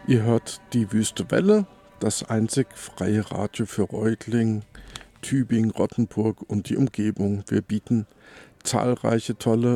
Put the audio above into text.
Ihr hört die Wüste Welle, das einzig freie Radio für Reutlingen, Tübingen, Rottenburg und die Umgebung. Wir bieten zahlreiche tolle